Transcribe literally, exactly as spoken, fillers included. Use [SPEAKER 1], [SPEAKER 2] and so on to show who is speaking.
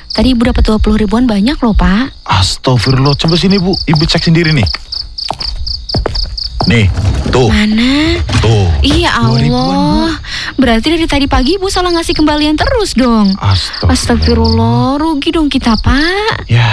[SPEAKER 1] Tadi ibu dapat dua puluh ribuan banyak loh, Pak.
[SPEAKER 2] Astagfirullah, coba sini Bu, ibu cek sendiri nih. Nih, tuh.
[SPEAKER 1] Mana?
[SPEAKER 2] Tuh.
[SPEAKER 1] Iya
[SPEAKER 2] dua ribuan,
[SPEAKER 1] Allah. Berarti dari tadi pagi ibu salah ngasih kembalian terus dong.
[SPEAKER 2] Astagfirullah.
[SPEAKER 1] Astagfirullah, rugi dong kita, Pak.
[SPEAKER 2] Ya.